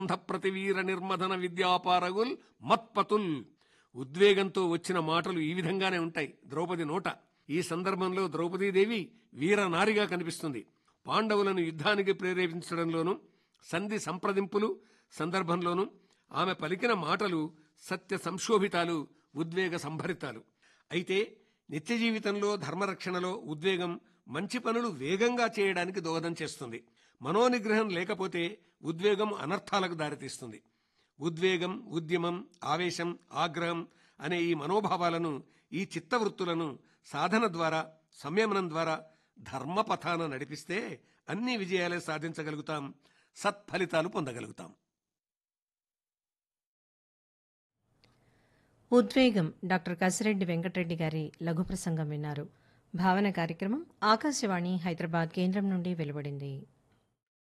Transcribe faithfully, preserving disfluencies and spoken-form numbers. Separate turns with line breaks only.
ప్రతివీర నిర్మదన విద్యాపారగుల్ మత్పతుల్. ఉద్వేగంతో వచ్చిన మాటలు ఈ విధంగానే ఉంటాయి ద్రౌపది నోట. ఈ సందర్భంలో ద్రౌపదీదేవి వీరనారిగా కనిపిస్తుంది. పాండవులను యుద్ధానికి ప్రేరేపించడంలోనూ, సంధి సంప్రదింపులు సందర్భంలోనూ ఆమె పలికిన మాటలు సత్య సంశోభితాలు, ఉద్వేగ సంభరితాలు. అయితే నిత్య జీవితంలో ధర్మరక్షణలో ఉద్వేగం మంచి పనులు వేగంగా చేయడానికి దోహదం చేస్తుంది. మనోనిగ్రహం లేకపోతే ఉద్వేగం అనర్థాలకు దారితీస్తుంది. ఉద్వేగం, ఉద్యమం, ఆవేశం, ఆగ్రహం అనే ఈ మనోభావాలను, ఈ చిత్తవృత్తులను సాధన ద్వారా, సంయమనం ద్వారా ధర్మపథాన నడిపిస్తే అన్ని విజయాలే సాధించగలుగుతాం, సత్ఫలితాలు పొందగలుగుతాం.
ఉద్వేగం డాక్టర్ కసిరెడ్డి వెంకటరెడ్డి గారి లఘు ప్రసంగం విన్నారు. భావన కార్యక్రమం ఆకాశవాణి హైదరాబాద్ కేంద్రం నుండి వెలువడింది.